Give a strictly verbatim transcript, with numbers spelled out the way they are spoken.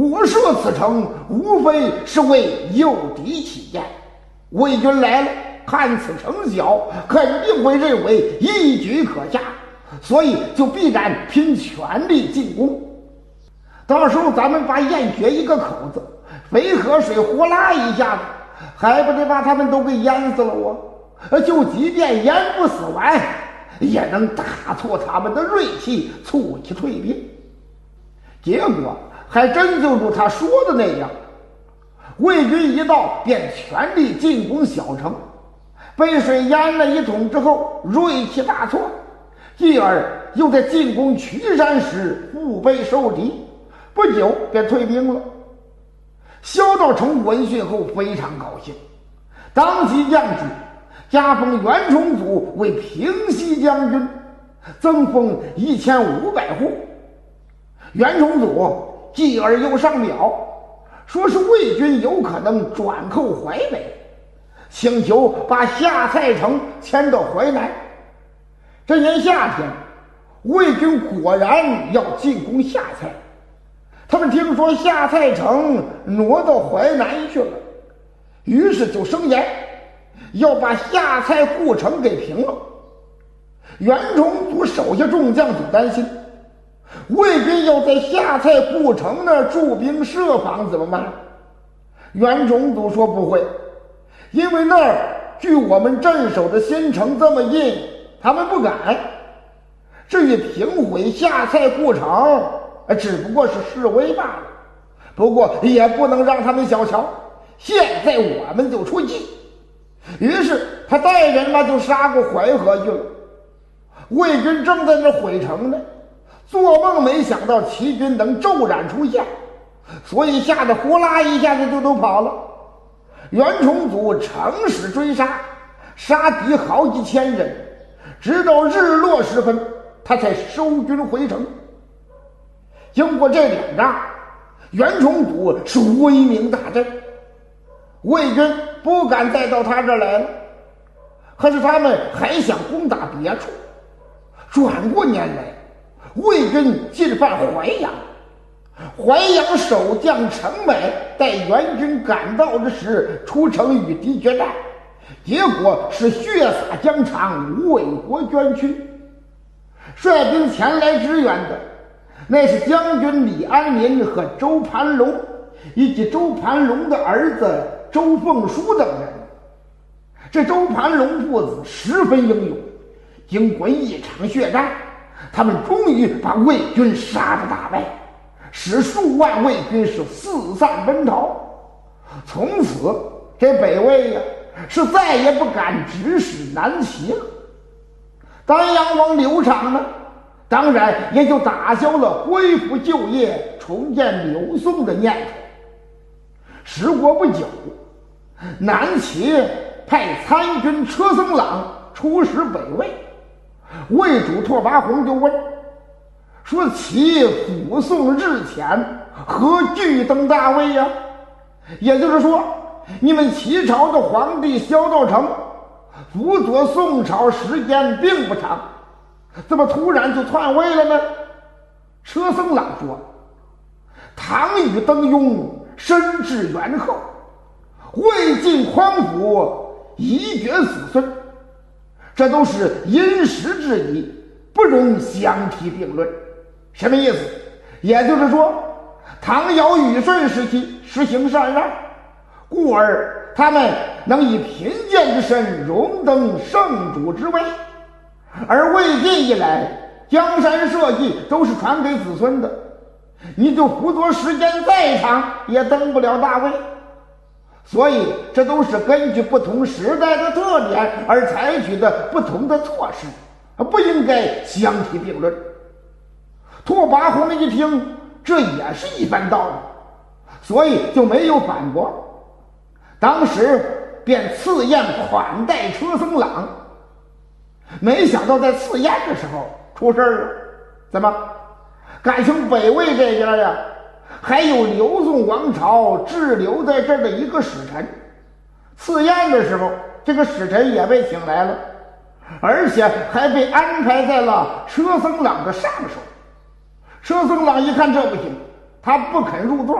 我设此城，无非是为诱敌起见。魏军来了，看此城小，肯定会认为一举可下，所以就必然拼全力进攻。到时候咱们把堰掘一个口子，淝河水呼啦一下子，还不得把他们都给淹死了啊！就即便淹不死完，也能打挫他们的锐气，促其退兵。结果还真就如他说的那样，魏军一到便全力进攻小城，被水淹了一通之后，锐气大挫，继而又在进攻渠山时腹背受敌，不久便退兵了。萧道成闻讯后非常高兴，当即降旨加封袁崇祖为平西将军，增封一千五百户。袁崇祖继而又上表，说是魏军有可能转寇淮北，请求把下蔡城迁到淮南。这年夏天，魏军果然要进攻下蔡，他们听说下蔡城挪到淮南去了，于是就声言要把下蔡故城给平了。袁崇祖手下众将就担心，魏军要在下蔡故城那儿驻兵设防怎么办？袁崇祖说不会，因为那儿距我们镇守的新城这么近，他们不敢。至于平毁下蔡故城，只不过是示威罢了。不过也不能让他们小瞧，现在我们就出击。于是他带人嘛就杀过淮河去了。魏军正在那毁城呢，做梦没想到齐军能骤然出现，所以吓得呼啦一下子就都跑了。袁崇祖乘势追杀，杀敌好几千人，直到日落时分，他才收军回城。经过这两仗，袁崇祖是威名大振，魏军不敢再到他这儿来了。可是他们还想攻打别处。转过年来，魏军进犯淮阳，淮阳守将程美带援军赶到之时，出城与敌决战，结果是血洒疆场，为国捐躯。率兵前来支援的那是将军李安民和周盘龙，以及周盘龙的儿子周凤书等人。这周盘龙父子十分英勇，经过一场血战，他们终于把魏军杀得大败，使数万魏军是四散奔逃。从此这北魏呀是再也不敢指使南齐了。丹阳王刘长呢，当然也就打消了恢复旧业、重建刘宋的念头。时过不久，南齐派参军车僧朗出使北魏，魏主拓跋宏就问说：“其辅宋日前，何惧登大位呀？”也就是说，你们齐朝的皇帝萧道成辅佐宋朝时间并不长，怎么突然就篡位了呢？车僧朗说：“唐与登庸，深至元后，魏晋匡辅，以绝子孙，这都是因时制宜，不容相提并论。”什么意思？也就是说，唐尧禹舜时期实行禅让，故而他们能以贫贱之身荣登圣主之位，而魏晋一来，江山社稷都是传给子孙的，你就辅佐时间再长也登不了大位。所以这都是根据不同时代的特点而采取的不同的措施，不应该相提并论。拓跋宏一听，这也是一番道理，所以就没有反驳，当时便赐宴款待车僧朗。没想到在赐宴的时候出事了，怎么？感情北魏这边呀，还有刘宋王朝滞留在这儿的一个使臣。赐宴的时候，这个使臣也被请来了，而且还被安排在了车僧朗的上手。车僧朗一看这不行，他不肯入座，